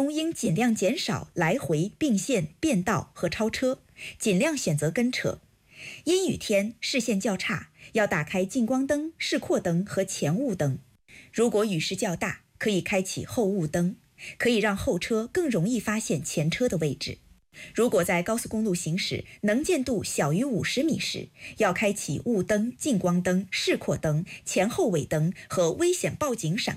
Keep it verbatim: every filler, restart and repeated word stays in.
中应尽量减少来回、并线、变道和超车，尽量选择跟车。阴雨天视线较差，要打开近光灯、示廓灯和前雾灯。如果雨势较大，可以开启后雾灯，可以让后车更容易发现前车的位置。如果在高速公路行驶，能见度小于五十米时，要开启雾灯、近光灯、示廓灯、前后尾灯和危险报警闪